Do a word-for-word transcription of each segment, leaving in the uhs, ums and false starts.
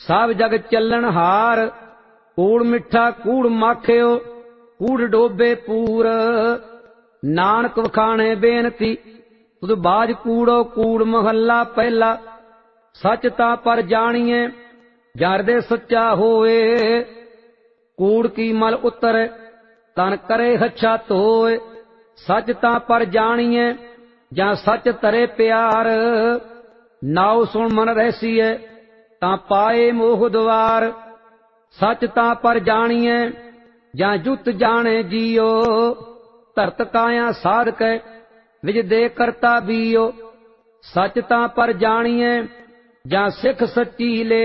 सब जग चलन हार। कूड़ मिठा कूड़ माखियो कूड़ डोबे पूर। नानक वखाणे बेनती तुद बाज कूड़ो कूड़ महला पहला। सच ता पर जानिए जा हृदय सच्चा होए। कूड़ की मल उतर तन करे हच्छा धोए। सच ता पर जानिए जा सच तरे प्यार। नाव सुन मन रहसीए ता पाए मोह द्वार। सच ता पर जानिए जा जुत जाने जियो। धरत काया साधक विज दे करता बियो। सच ता पर जानिए जा सिख सच्ची ले।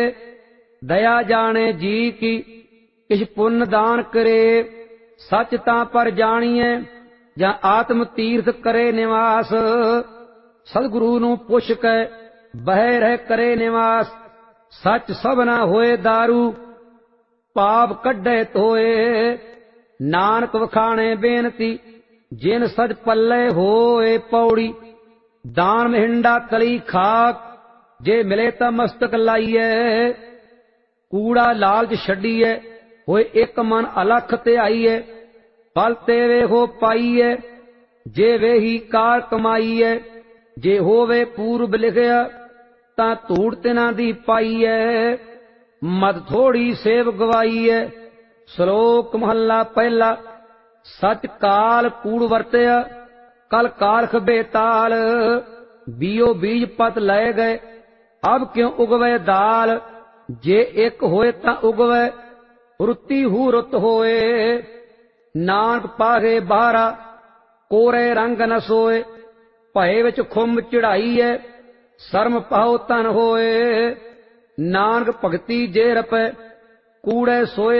दया जाने जी की किछ पुण्य दान करे। सच ता पर जानिए जा आत्म तीर्थ करे निवास। सतगुरु नू पुछ के बह रह करे निवास। सच सबना होए दारू पाप कड्डे धोए। नानक वखाणे बेनती जिन सज पल्ले होए पौड़ी। दान महिंडा कली खाक जे मिले ता मस्तक लाइए। कूड़ा लालच छड्डीए होए एक मन अलख ते आईए। फल तेरे हो पाईए जे वे ही कार कमाईए। जे होवे पूर्व लिखिया तां धूड़ तिना दी पाईए। मद थोड़ी सेव गवाईए। श्लोक महला पहला। सच काल कूड़ वरतिया कल कारख बेताल। बीओ बीज पत लय गए अब क्यों उगवे दाल। जे एक होए तां उगवे रुती हू रुत होए। नानक पाहे बाहरा कोरे रंग न सोए। भय विच खुंब चढ़ाईए शर्म पाओ तन होए। नानक भगती जे रपे कूड़े सोए